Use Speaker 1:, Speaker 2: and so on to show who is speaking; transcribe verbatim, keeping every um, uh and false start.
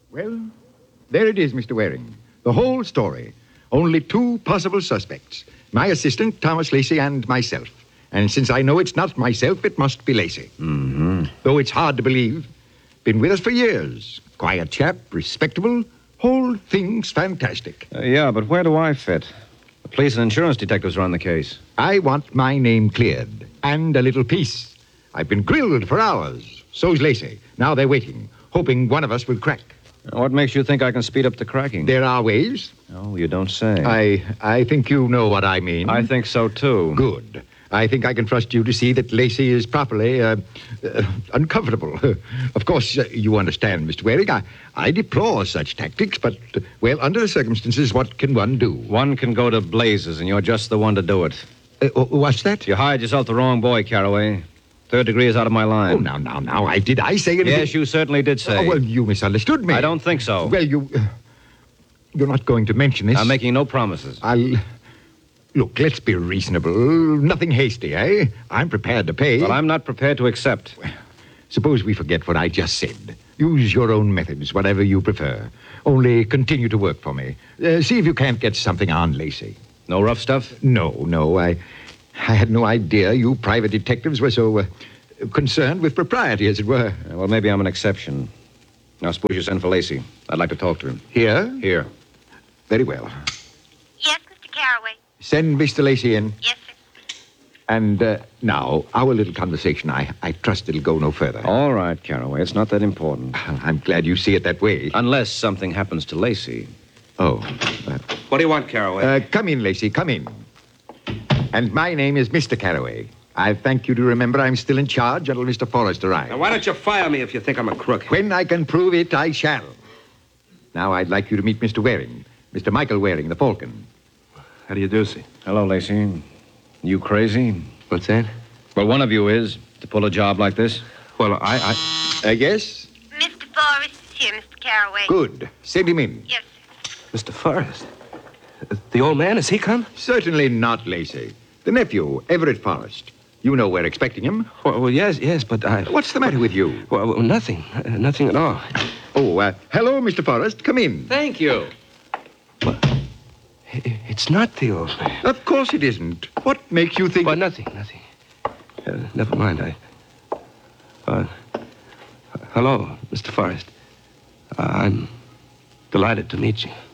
Speaker 1: Well, there it is, Mister Waring. The whole story. Only two possible suspects. My assistant, Thomas Lacey, and myself. And since I know it's not myself, it must be Lacey.
Speaker 2: Mm-hmm.
Speaker 1: Though it's hard to believe. Been with us for years. Quiet chap, respectable. Whole thing's fantastic.
Speaker 2: Uh, yeah, but where do I fit? The police and insurance detectives run the case.
Speaker 1: I want my name cleared. And a little peace. I've been grilled for hours. So's Lacey. Now they're waiting, hoping one of us will crack.
Speaker 2: What makes you think I can speed up the cracking?
Speaker 1: There are ways.
Speaker 2: Oh, you don't say.
Speaker 1: I I think you know what I mean.
Speaker 2: I think so, too.
Speaker 1: Good. I think I can trust you to see that Lacey is properly uh, uh, uncomfortable. Of course, uh, you understand, Mister Waring. I, I deplore such tactics, but, uh, well, under the circumstances, what can one do?
Speaker 2: One can go to blazes, and you're just the one to do it.
Speaker 1: Uh, what's that?
Speaker 2: You hired yourself the wrong boy, Caraway. Third degree is out of my line.
Speaker 1: Oh, now, now, now, I did I say anything?
Speaker 2: Yes, you certainly did say.
Speaker 1: Oh, well, you misunderstood me.
Speaker 2: I don't think so.
Speaker 1: Well, you... Uh, you're not going to mention this.
Speaker 2: I'm making no promises.
Speaker 1: I'll... Look, let's be reasonable. Nothing hasty, eh? I'm prepared to pay.
Speaker 2: Well, I'm not prepared to accept.
Speaker 1: Well, suppose we forget what I just said. Use your own methods, whatever you prefer. Only continue to work for me. Uh, see if you can't get something on Lacey.
Speaker 2: No rough stuff?
Speaker 1: No, no. I, I had no idea you private detectives were so uh, concerned with propriety, as it were.
Speaker 2: Uh, well, maybe I'm an exception. Now, suppose you send for Lacey. I'd like to talk to him.
Speaker 1: Here?
Speaker 2: Here.
Speaker 1: Very well.
Speaker 3: Yes, Mister Caraway.
Speaker 1: Send Mister Lacey in.
Speaker 3: Yes, sir.
Speaker 1: And uh, now, our little conversation, I, I trust it'll go no further.
Speaker 2: All right, Caraway. It's not that important.
Speaker 1: I'm glad you see it that way.
Speaker 2: Unless something happens to Lacey.
Speaker 1: Oh. Uh,
Speaker 4: What do you want, Caraway?
Speaker 1: uh, come in, Lacey, come in. And my name is Mister Caraway. I thank you to remember I'm still in charge until Mister Forrest arrives.
Speaker 4: Now, why don't you fire me if you think I'm a crook?
Speaker 1: When I can prove it, I shall. Now, I'd like you to meet Mister Waring. Mister Michael Waring, the Falcon.
Speaker 4: How do you do, see?
Speaker 2: Hello, Lacey. You crazy?
Speaker 4: What's that?
Speaker 2: Well, one of you is, to pull a job like this.
Speaker 4: Well, I... I...
Speaker 1: Uh, yes?
Speaker 3: Mister Forrest is here, Mister Caraway.
Speaker 1: Good. Send him in.
Speaker 3: Yes, sir.
Speaker 4: Mister Forrest. The old man, has he come?
Speaker 1: Certainly not, Lacey. The nephew, Everett Forrest. You know we're expecting him.
Speaker 4: Well, well yes, yes, but I...
Speaker 1: What's the matter with you?
Speaker 4: Well, well, nothing. Uh, nothing at all.
Speaker 1: Oh, uh, hello, Mister Forrest. Come in.
Speaker 2: Thank you.
Speaker 4: Well, i- it's not the old man.
Speaker 1: Of course it isn't. What makes you think...
Speaker 4: Well, nothing, nothing. Uh, never mind, I... Uh, hello, Mister Forrest. Uh, I'm delighted to meet you.